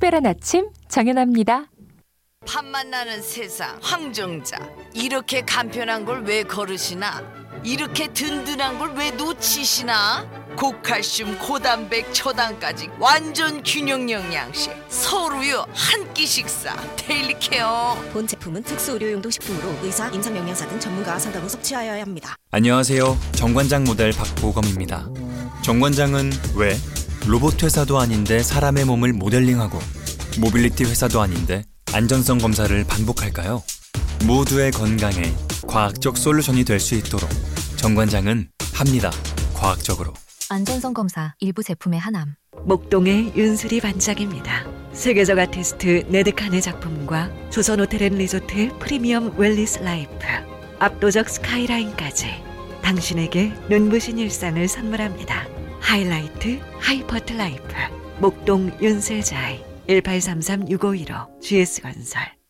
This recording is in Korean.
특별한 아침 정연아입니다. 밥맛 나는 세상 황정자, 이렇게 간편한 걸 왜 거르시나? 이렇게 든든한 걸 왜 놓치시나? 고칼슘 고단백 초당까지 완전 균형 영양식 서울우유 한 끼 식사 데일리 케어. 본 제품은 특수 의료용도 식품으로 의사, 임상영양사 등 전문가와 상담 후 섭취하여야 합니다. 안녕하세요. 정관장 모델 박보검입니다. 정관장은 왜 로봇 회사도 아닌데 사람의 몸을 모델링하고 모빌리티 회사도 아닌데 안전성 검사를 반복할까요? 모두의 건강에 과학적 솔루션이 될 수 있도록 정관장은 합니다. 과학적으로. 안전성 검사 일부 제품의 하남. 목동의 윤수리 반장입니다. 세계적 아티스트 네드칸의 작품과 조선호텔앤리조트 프리미엄 웰리스 라이프, 압도적 스카이라인까지 당신에게 눈부신 일상을 선물합니다. 하이라이트 하이퍼트 라이프 목동 윤슬자이 1833-6515 GS건설.